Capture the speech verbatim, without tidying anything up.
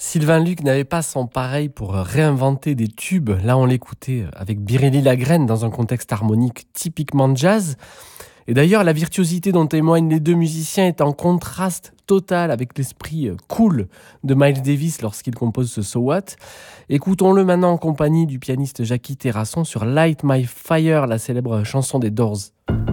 Sylvain Luc n'avait pas son pareil pour réinventer des tubes. Là, on l'écoutait avec Biréli Lagrène dans un contexte harmonique typiquement jazz. Et d'ailleurs, la virtuosité dont témoignent les deux musiciens est en contraste total avec l'esprit cool de Miles Davis lorsqu'il compose ce So What. Écoutons-le maintenant en compagnie du pianiste Jackie Terrasson sur Light My Fire, la célèbre chanson des Doors.